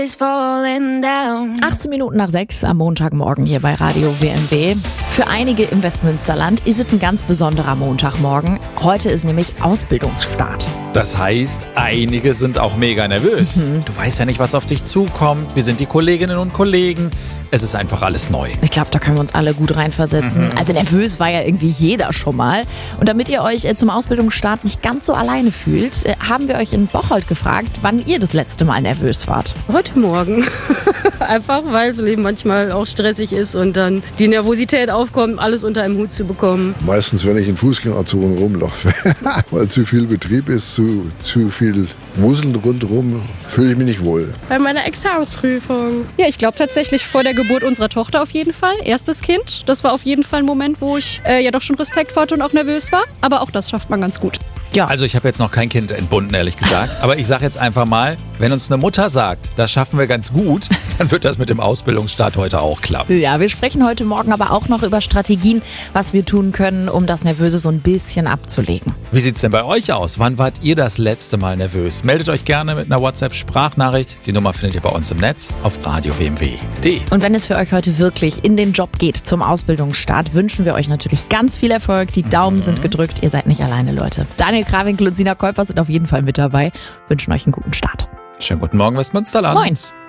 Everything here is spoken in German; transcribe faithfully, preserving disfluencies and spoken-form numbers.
achtzehn Minuten nach sechs am Montagmorgen hier bei Radio W M W. Für einige im Westmünsterland ist es ein ganz besonderer Montagmorgen. Heute ist nämlich Ausbildungsstart. Das heißt, einige sind auch mega nervös. Mhm. Du weißt ja nicht, was auf dich zukommt. Wir sind die Kolleginnen und Kollegen. Es ist einfach alles neu. Ich glaube, da können wir uns alle gut reinversetzen. Mhm. Also nervös war ja irgendwie jeder schon mal. Und damit ihr euch äh, zum Ausbildungsstart nicht ganz so alleine fühlt, äh, haben wir euch in Bocholt gefragt, wann ihr das letzte Mal nervös wart. Heute Morgen. Einfach, weil das Leben manchmal auch stressig ist und dann die Nervosität aufkommt, alles unter einem Hut zu bekommen. Meistens, wenn ich in Fußgängerzonen rumlaufe, weil zu viel Betrieb ist, zu, zu viel Wuseln rundherum, fühle ich mich nicht wohl. Bei meiner Examensprüfung. Ja, ich glaube tatsächlich vor der Geburt unserer Tochter auf jeden Fall. Erstes Kind. Das war auf jeden Fall ein Moment, wo ich äh, ja doch schon Respekt hatte und auch nervös war. Aber auch das schafft man ganz gut. Ja. Also ich habe jetzt noch kein Kind entbunden, ehrlich gesagt. Aber ich sage jetzt einfach mal, wenn uns eine Mutter sagt, das schaffen wir ganz gut, dann wird das mit dem Ausbildungsstart heute auch klappen. Ja, wir sprechen heute Morgen aber auch noch über Strategien, was wir tun können, um das Nervöse so ein bisschen abzulegen. Wie sieht's denn bei euch aus? Wann wart ihr das letzte Mal nervös? Meldet euch gerne mit einer WhatsApp-Sprachnachricht. Die Nummer findet ihr bei uns im Netz auf radio w m w punkt d e. Und wenn es für euch heute wirklich in den Job geht zum Ausbildungsstart, wünschen wir euch natürlich ganz viel Erfolg. Die Daumen mhm. sind gedrückt. Ihr seid nicht alleine, Leute. Daniel Krawinkel und Sina Käuper sind auf jeden Fall mit dabei. Wünschen euch einen guten Start. Schönen guten Morgen, Westmünsterland. Moin.